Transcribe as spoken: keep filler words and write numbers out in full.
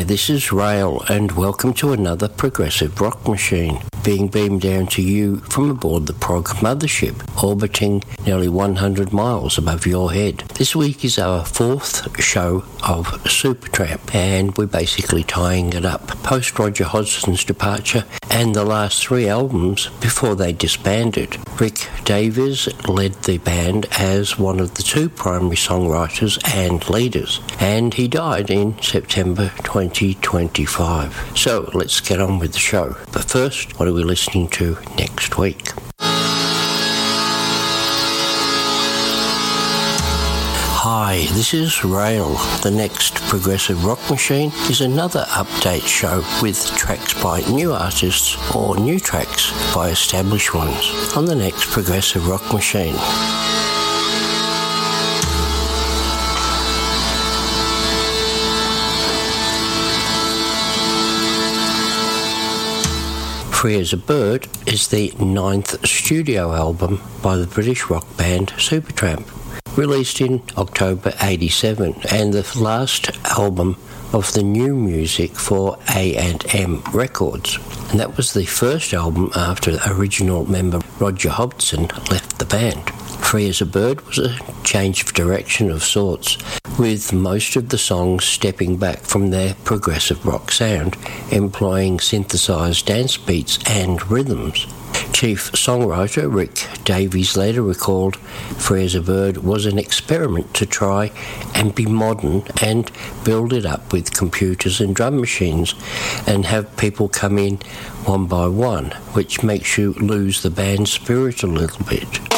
Hi, this is Rail, and welcome to another Progressive Rock Machine, being beamed down to you from aboard the Prog Mothership, orbiting nearly one hundred miles above your head. This week is our fourth show of Supertramp, and we're basically tying it up post Roger Hodgson's departure and the last three albums before they disbanded. Rick Davies led the band as one of the two primary songwriters and leaders, and he died in September twenty twenty-five. So let's get on with the show. But first, what are we listening to next week? Hi, this is Rail. The next Progressive Rock Machine is another update show with tracks by new artists or new tracks by established ones on the next Progressive Rock Machine. Free as a Bird is the ninth studio album by the British rock band Supertramp, released in October eighty-seven, and the last album of the new music for A and M Records. And that was the first album after original member Roger Hodgson left the band. Free as a Bird was a change of direction of sorts, with most of the songs stepping back from their progressive rock sound, employing synthesized dance beats and rhythms. Chief songwriter Rick Davies later recalled Free as a Bird was an experiment to try and be modern and build it up with computers and drum machines and have people come in one by one, which makes you lose the band's spirit a little bit.